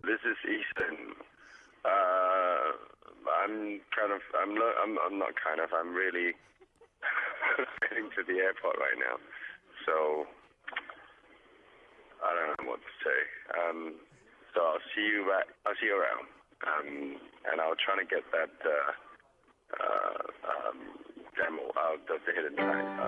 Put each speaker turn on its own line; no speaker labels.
this is Ethan. I'm really heading to the airport right now. So, I don't know what to say. So I'll see you around. And I'll try to get that demo, the hidden track.